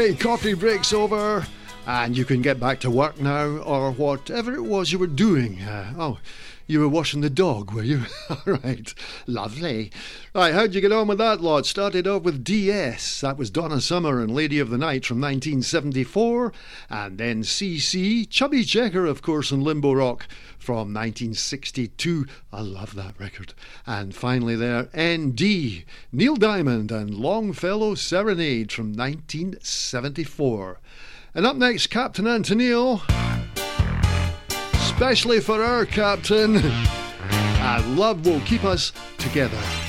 Hey, coffee break's over and you can get back to work now, or whatever it was you were doing. You were washing the dog, were you? All right, lovely. Right, how'd you get on with that lot? Started off with DS, that was Donna Summer and Lady of the Night from 1974, and then CC, Chubby Checker, of course, and Limbo Rock from 1962. I love that record. And finally there, ND, Neil Diamond and Longfellow Serenade from 1974. And up next, Captain Antonio, especially for our captain, and Love Will Keep Us Together.